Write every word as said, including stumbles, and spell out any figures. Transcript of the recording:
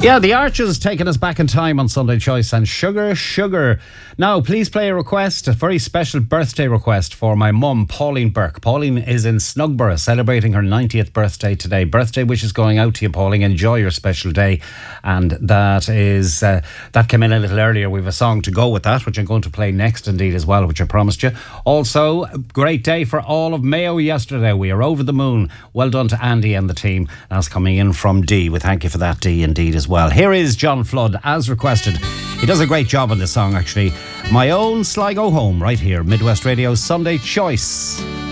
Yeah, the Archers taking us back in time on Sunday Choice and Sugar Sugar. Now, please play a request, a very special birthday request for my mum, Pauline Burke. Pauline is in Snugborough celebrating her ninetieth birthday today. Birthday wishes going out to you, Pauline. Enjoy your special day. And that is, uh, that came in a little earlier. We have a song to go with that, which I'm going to play next indeed as well, which I promised you. Also, a great day for all of Mayo yesterday. We are over the moon. Well done to Andy and the team. That's coming in from Dee. We thank you for that, Dee, indeed as well. Here is John Flood, as requested. He does a great job on this song, actually. My Own Sligo Home, right here, Midwest Radio's Sunday Choice.